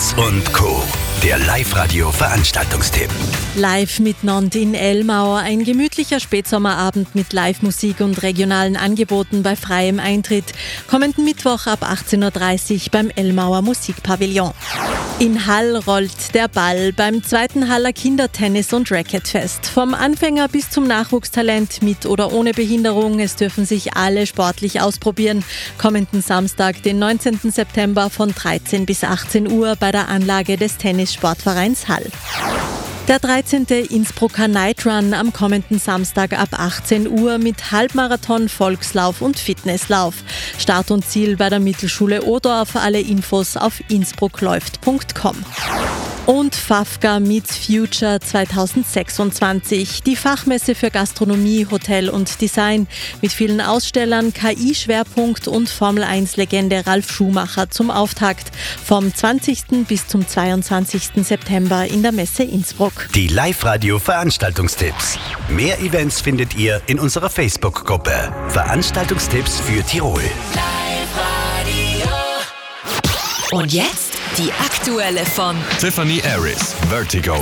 Lanz und Co. Der Live-Radio-Veranstaltungstipp. Live miteinander in Elmau. Ein gemütlicher Spätsommerabend mit Live-Musik und regionalen Angeboten bei freiem Eintritt. Kommenden Mittwoch ab 18.30 Uhr beim Elmauer Musikpavillon. In Hall rollt der Ball beim 2. Haller Kindertennis- und Racquetfest. Vom Anfänger bis zum Nachwuchstalent mit oder ohne Behinderung. Es dürfen sich alle sportlich ausprobieren. Kommenden Samstag, den 19. September von 13 bis 18 Uhr bei der Anlage des Tennissportvereins Hall. Der 13. Innsbrucker Night Run am kommenden Samstag ab 18 Uhr mit Halbmarathon, Volkslauf und Fitnesslauf. Start und Ziel bei der Mittelschule Odorf. Alle Infos auf innsbruckläuft.com. Und FAFGA Meets Future 2026, die Fachmesse für Gastronomie, Hotel und Design mit vielen Ausstellern, KI-Schwerpunkt und Formel-1-Legende Ralf Schumacher zum Auftakt vom 20. bis zum 22. September in der Messe Innsbruck. Die Live-Radio-Veranstaltungstipps. Mehr Events findet ihr in unserer Facebook-Gruppe. Veranstaltungstipps für Tirol. Und jetzt die aktuelle von Tiffany Harris, Vertigo.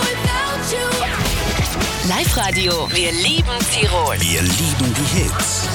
Live-Radio, wir lieben Tirol. Wir lieben die Hits.